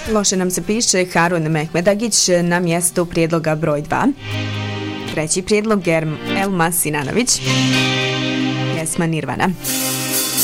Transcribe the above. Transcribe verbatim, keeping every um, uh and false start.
Loše nam se piše Harun Mehmedagić na mjestu prijedloga broj dva. Treći prijedlog Elma Sinanović. Pjesma Nirvana.